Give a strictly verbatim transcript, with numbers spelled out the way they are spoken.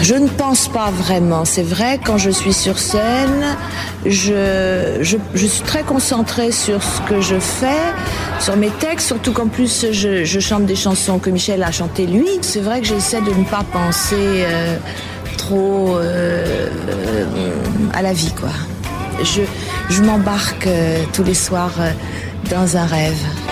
Je ne pense pas vraiment. C'est vrai, quand je suis sur scène, je, je, je suis très concentrée sur ce que je fais, sur mes textes, surtout qu'en plus je, je chante des chansons que Michel a chantées lui. C'est vrai que j'essaie de ne pas penser euh, trop euh, euh, à la vie, quoi. Je, je m'embarque euh, tous les soirs euh, dans un rêve.